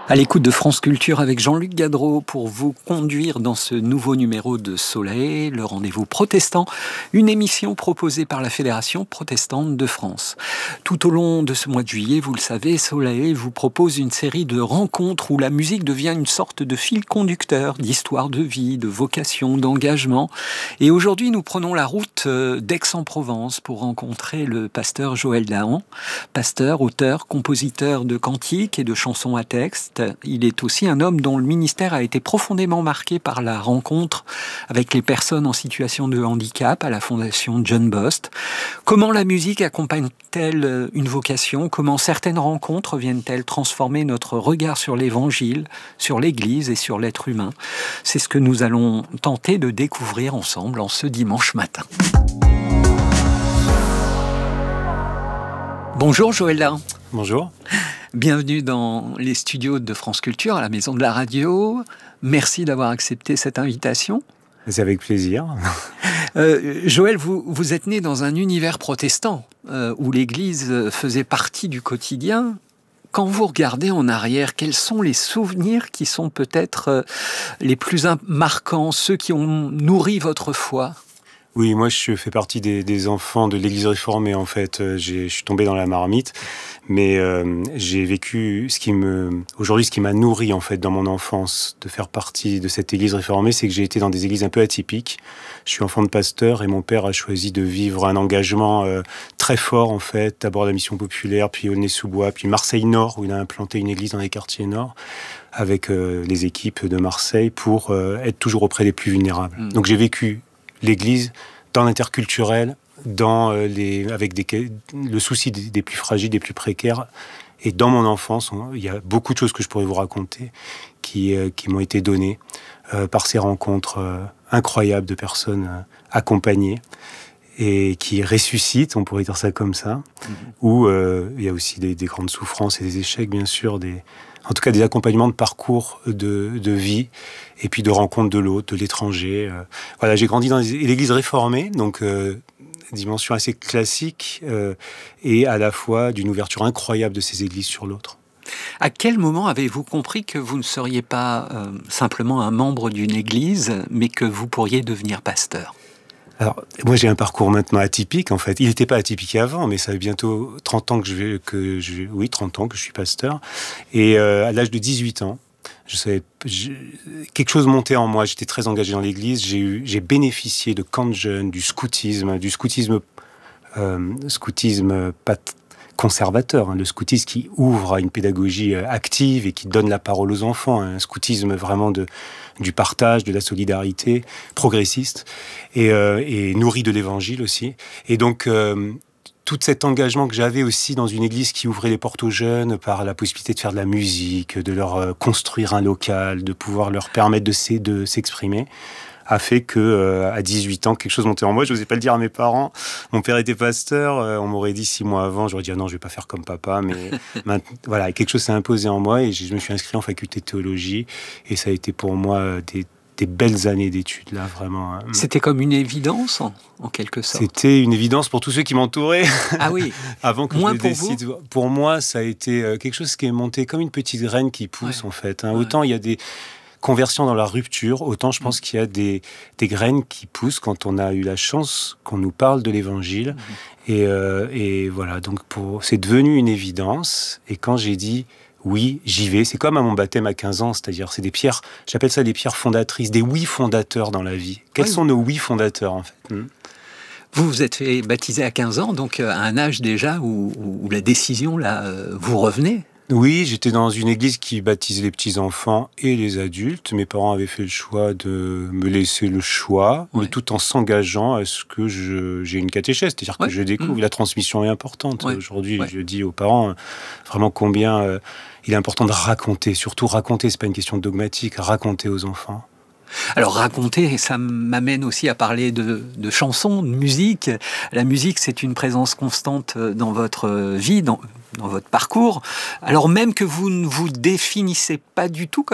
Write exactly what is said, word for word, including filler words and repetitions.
À l'écoute de France Culture avec Jean-Luc Gadreau pour vous conduire dans ce nouveau numéro de Soleil, le rendez-vous protestant, une émission proposée par la Fédération protestante de France. Tout au long de ce mois de juillet, vous le savez, Soleil vous propose une série de rencontres où la musique devient une sorte de fil conducteur d'histoire de vie, de vocation, d'engagement. Et aujourd'hui, nous prenons la route d'Aix-en-Provence pour rencontrer le pasteur Joël Dahan, pasteur, auteur, compositeur de cantiques et de chansons à texte. Il est aussi un homme dont le ministère a été profondément marqué par la rencontre avec les personnes en situation de handicap à la Fondation John Bost. Comment la musique accompagne-t-elle une vocation ? Comment certaines rencontres viennent-elles transformer notre regard sur l'Évangile, sur l'Église et sur l'être humain ? C'est ce que nous allons tenter de découvrir ensemble en ce dimanche matin. Bonjour Joël Dahan. Bonjour. Bienvenue dans les studios de France Culture, à la Maison de la Radio. Merci d'avoir accepté cette invitation. C'est avec plaisir. Euh, Joël, vous, vous êtes né dans un univers protestant, euh, où l'Église faisait partie du quotidien. Quand vous regardez en arrière, quels sont les souvenirs qui sont peut-être euh, les plus marquants, ceux qui ont nourri votre foi ? Oui, moi je fais partie des, des enfants de l'Église réformée en fait. J'ai, je suis tombé dans la marmite, mais euh, j'ai vécu ce qui me, aujourd'hui ce qui m'a nourri en fait dans mon enfance de faire partie de cette Église réformée, c'est que j'ai été dans des églises un peu atypiques. Je suis enfant de pasteur et mon père a choisi de vivre un engagement euh, très fort en fait. D'abord la mission populaire, puis Aulnay-sous-Bois, puis Marseille-Nord où il a implanté une église dans les quartiers nord avec euh, les équipes de Marseille pour euh, être toujours auprès des plus vulnérables. Mmh. Donc j'ai vécu l'Église dans l'interculturel, dans euh, les, avec des, le souci des, des plus fragiles, des plus précaires. Et dans mon enfance, on, il y a beaucoup de choses que je pourrais vous raconter qui, euh, qui m'ont été données euh, par ces rencontres euh, incroyables de personnes euh, accompagnées et qui ressuscitent, on pourrait dire ça comme ça, mmh. où euh, il y a aussi des, des grandes souffrances et des échecs, bien sûr, des... En tout cas, des accompagnements de parcours de, de vie et puis de rencontres de l'autre, de l'étranger. Euh, voilà, j'ai grandi dans l'Église réformée, donc euh, dimension assez classique euh, et à la fois d'une ouverture incroyable de ces églises sur l'autre. À quel moment avez-vous compris que vous ne seriez pas euh, simplement un membre d'une église, mais que vous pourriez devenir pasteur ? Alors, moi, j'ai un parcours maintenant atypique, en fait. Il n'était pas atypique avant, mais ça fait bientôt trente ans que je vais, que je, oui, trente ans que je suis pasteur. Et euh, à l'âge de dix-huit ans, je savais, je, quelque chose montait en moi. J'étais très engagé dans l'église. J'ai eu, j'ai bénéficié de camps de jeunes, du scoutisme, du scoutisme, euh, scoutisme pas conservateur, hein, le scoutisme qui ouvre à une pédagogie active et qui donne la parole aux enfants, un scoutisme vraiment de, du partage, de la solidarité, progressiste et, euh, et nourri de l'évangile aussi. Et donc, euh, tout cet engagement que j'avais aussi dans une église qui ouvrait les portes aux jeunes par la possibilité de faire de la musique, de leur euh, construire un local, de pouvoir leur permettre de, s'e- de s'exprimer, a fait que euh, à dix-huit ans, quelque chose montait en moi. Je n'osais pas le dire à mes parents. Mon père était pasteur. Euh, on m'aurait dit six mois avant. J'aurais dit ah non, je vais pas faire comme papa. Mais voilà, quelque chose s'est imposé en moi et je me suis inscrit en faculté de théologie. Et ça a été pour moi des, des belles années d'études là, vraiment. C'était comme une évidence en, en quelque sorte. C'était une évidence pour tous ceux qui m'entouraient. Ah oui. Avant que Moins je le pour décide. vous. Pour moi, ça a été quelque chose qui est monté comme une petite graine qui pousse ouais. en fait. Hein. Ouais. Autant il y a des conversion dans la rupture, autant je pense mmh. qu'il y a des, des graines qui poussent quand on a eu la chance qu'on nous parle de l'évangile. Mmh. Et, euh, et voilà, donc pour, c'est devenu une évidence. Et quand j'ai dit oui, j'y vais, c'est comme à mon baptême à quinze ans, c'est-à-dire c'est des pierres, j'appelle ça des pierres fondatrices, des oui fondateurs dans la vie. Quels oui. sont nos oui fondateurs en fait ? mmh. Vous vous êtes fait baptiser à quinze ans, donc à un âge déjà où, où la décision, là, vous revenez ? Oui, j'étais dans une église qui baptisait les petits-enfants et les adultes. Mes parents avaient fait le choix de me laisser le choix, ouais. mais tout en s'engageant à ce que je, j'ai une catéchèse, c'est-à-dire ouais. que je découvre. Mmh. La transmission est importante. Ouais. Aujourd'hui, ouais. je dis aux parents vraiment combien euh, il est important de raconter. Surtout raconter, c'est pas une question dogmatique, raconter aux enfants. Alors raconter, ça m'amène aussi à parler de, de chansons, de musique. La musique, c'est une présence constante dans votre vie, dans, dans votre parcours. Alors même que vous ne vous définissez pas du tout comme